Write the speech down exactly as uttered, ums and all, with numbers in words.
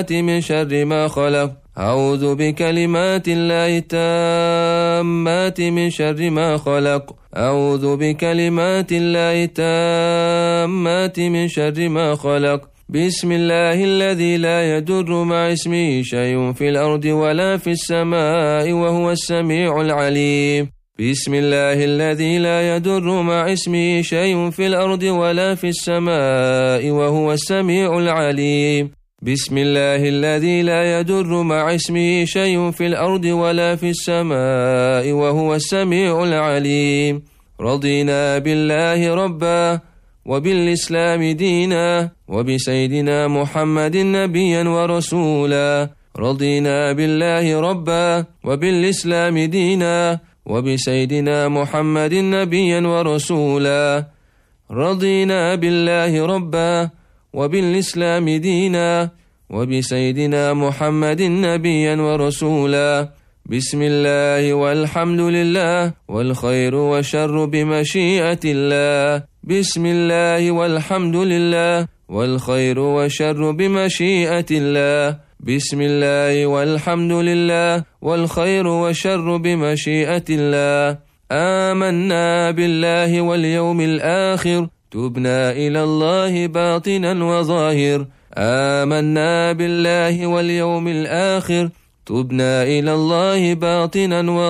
من شر ما خلق. أعوذ بكلمات الله التامات من شر ما خلق. أعوذ بكلمات الله التامات من شر ما خلق. بسم الله الذي لا يضر مع اسمه شيء في الأرض ولا في السماء وهو السميع العليم. بسم الله الذي لا يضر مع اسمه شيء في الأرض ولا في السماء وهو السميع العليم. بسم الله الذي لا يضر مع اسمه شيء في الأرض ولا في السماء وهو السميع العليم. رضينا بالله ربا وبالإسلام دينا وبسيدنا محمد نبيا ورسولا. رضينا بالله ربا وبالإسلام دينا وبسيدنا محمد نبيا ورسولا. رضينا بالله ربا وبالإسلام دينا وبسيدنا محمد نبيا ورسولا. بسم الله والحمد لله والخير والشر بمشيئة الله. بسم الله والحمد لله والخير والشر بمشيئة الله. بسم الله والحمد لله والخير والشر بمشيئة الله. آمنا بالله واليوم الآخر تبنا إلى الله باطنا وظاهر. آمنا بالله واليوم الآخر تبنا إلى الله باطنا وظاهر.